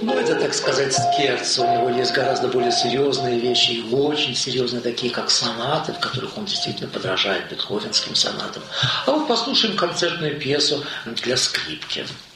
Ну, это, так сказать, скерцо. У него есть гораздо более серьезные вещи, и очень серьезные, такие как сонаты, в которых он действительно подражает бетховенским сонатам. А вот послушаем концертную пьесу для скрипки.